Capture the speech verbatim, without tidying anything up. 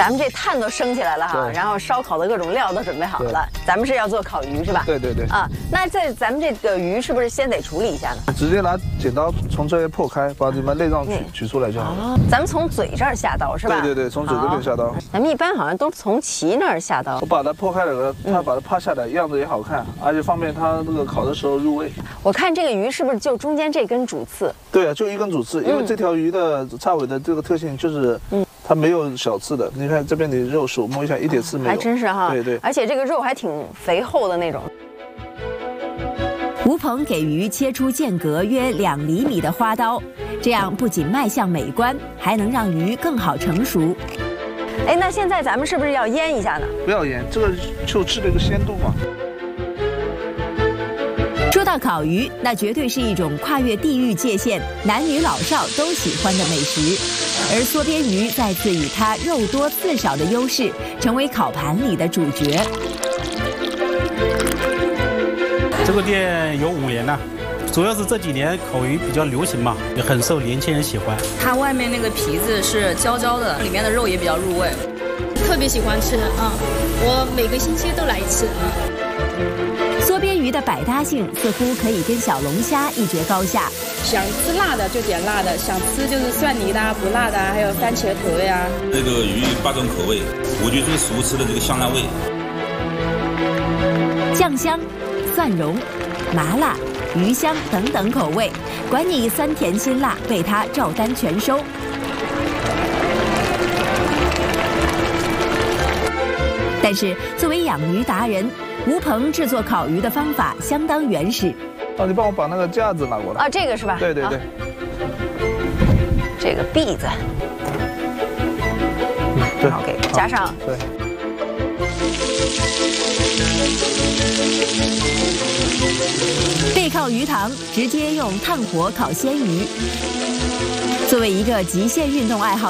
咱们这炭都升起来了哈，然后烧烤的各种料都准备好了，咱们是要做烤鱼是吧？ 对对对。 啊，那在咱们这个鱼是不是先得处理一下呢？ 直接拿剪刀从这边破开，把里面内脏取、嗯、取出来就好了。 咱们从嘴这儿下刀是吧？ 对对对，从嘴这边下刀。 咱们一般好像都从鳍那儿下刀。 我把它破开了，它把它趴下来，样子也好看，而且方便它那个烤的时候入味。 我看这个鱼是不是就中间这根主刺？ 对啊，就一根主刺，因为这条鱼的叉尾的这个特性就是，嗯。它没有小刺的，你看这边你肉手摸一下，一点刺没有， 还真是哈。 对对， 而且这个肉还挺肥厚的那种。 吴鹏给鱼切出间隔约两厘米的花刀，这样不仅卖相美观，还能让鱼更好成熟。 哎，那现在咱们是不是要腌一下呢？ 不要腌，这个就吃了一个鲜度嘛。 说到烤鱼，那绝对是一种跨越地域界限、男女老少都喜欢的美食。而缩边鱼再次以它肉多刺少的优势，成为烤盘里的主角。 这个店有五年了，主要是这几年烤鱼比较流行嘛，也很受年轻人喜欢。 它外面那个皮子是焦焦的，里面的肉也比较入味， 特别喜欢吃啊！我每个星期都来一次啊。 缩边鱼的百搭性似乎可以跟小龙虾一决高下。 想吃辣的就点辣的，想吃就是蒜泥的、不辣的，还有番茄口味啊。 这个鱼八种口味，我觉得最熟吃的这个香辣味。 酱香、蒜蓉、麻辣、鱼香等等口味，管你酸甜辛辣，被它照单全收。但是作为养鱼达人，吴鹏制作烤鱼的方法相当原始。 哦，你帮我把那个架子拿过来。 啊，这个是吧？ 对对对。 这个篦子， 嗯，对， 好，给加上。 对。 背靠鱼塘，直接用炭火烤鲜鱼。作为一个极限运动爱好